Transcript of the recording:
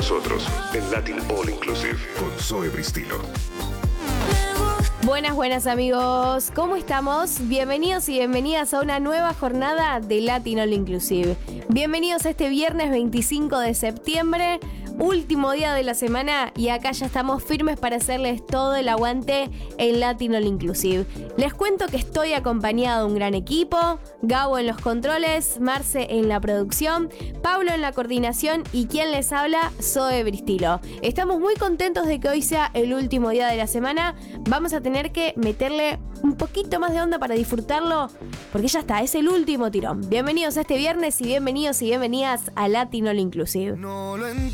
nosotros en Latin All Inclusive con Zoe Bristilo. Buenas amigos, ¿cómo estamos? Bienvenidos y bienvenidas a una nueva jornada de Latin All Inclusive. Bienvenidos a este viernes 25 de septiembre, último día de la semana, y acá ya estamos firmes para hacerles todo el aguante en Latin All Inclusive. Les cuento que estoy acompañado de un gran equipo: Gabo en los controles, Marce en la producción, Pablo en la coordinación y quien les habla, Zoe Bristilo. Estamos muy contentos de que hoy sea el último día de la semana. Vamos a tener que meterle un poquito más de onda para disfrutarlo, porque ya está, es el último tirón. Bienvenidos a este viernes y bienvenidos y bienvenidas a Latin All Inclusive.